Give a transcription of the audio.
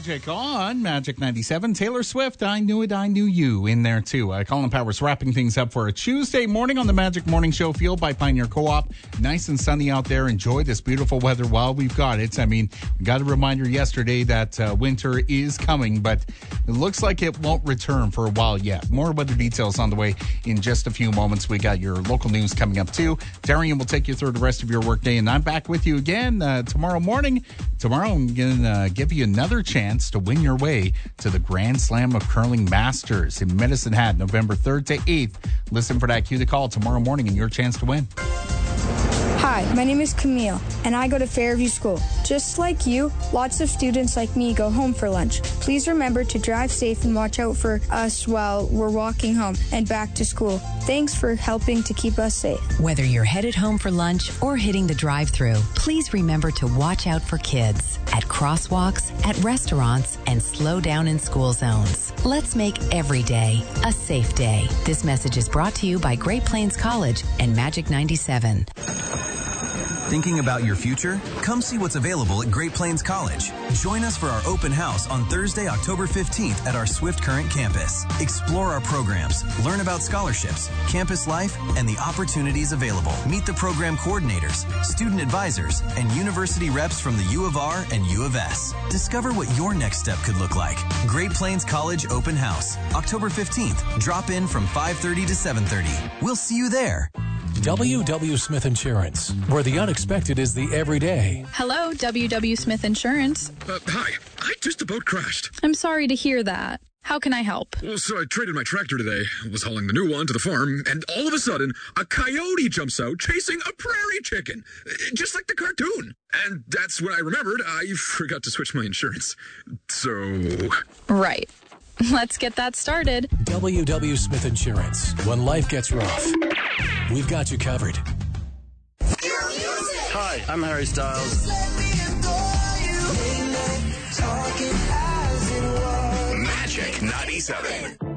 Magic on Magic 97. Taylor Swift, I Knew It, I Knew You in there too. Colin Powers wrapping things up for a Tuesday morning on the Magic Morning Show, fueled by Pioneer Co-op. Nice and sunny out there. Enjoy this beautiful weather while we've got it. I mean, we got a reminder yesterday that winter is coming, but it looks like it won't return for a while yet. More weather details on the way in just a few moments. We got your local news coming up too. Darian will take you through the rest of your workday, and I'm back with you again tomorrow morning. Tomorrow I'm going to give you another chance to win your way to the Grand Slam of Curling Masters in Medicine Hat, November 3rd to 8th. Listen for that cue to call tomorrow morning and your chance to win. Hi, my name is Camille, and I go to Fairview School. Just like you, lots of students like me go home for lunch. Please remember to drive safe and watch out for us while we're walking home and back to school. Thanks for helping to keep us safe. Whether you're headed home for lunch or hitting the drive-thru, please remember to watch out for kids at crosswalks, at restaurants, and slow down in school zones. Let's make every day a safe day. This message is brought to you by Great Plains College and Magic 97. Thinking about your future? Come see what's available at Great Plains College. Join us for our open house on Thursday, October 15th at our Swift Current campus. Explore our programs, learn about scholarships, campus life, and the opportunities available. Meet the program coordinators, student advisors, and university reps from the U of R and U of S. Discover what your next step could look like. Great Plains College Open House, October 15th. Drop in from 5:30 to 7:30. We'll see you there. W.W. Smith Insurance, where the unexpected is the everyday. Hello, W.W. Smith Insurance. Hi, I just about crashed. I'm sorry to hear that. How can I help? Well, so I traded my tractor today. I was hauling the new one to the farm, and all of a sudden, a coyote jumps out chasing a prairie chicken, just like the cartoon. And that's when I remembered I forgot to switch my insurance. So... Right. Let's get that started. W.W. Smith Insurance. When life gets rough, we've got you covered. Hi, I'm Harry Styles. Magic 97.